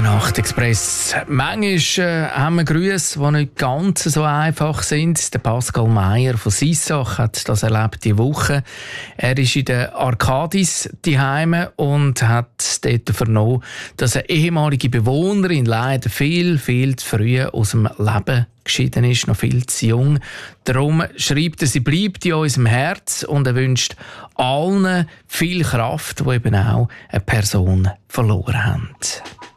Der Nachtexpress. Manchmal haben wir Grüße, die nicht ganz so einfach sind. Der Pascal Meyer von Sissach hat das erlebt diese Woche. Er ist in der Arkadis daheim und hat dort vernommen, dass eine ehemalige Bewohnerin leider viel zu früh aus dem Leben geschieden ist, noch viel zu jung. Darum schreibt er, sie bleibt in unserem Herz und er wünscht allen viel Kraft, die eben auch eine Person verloren haben.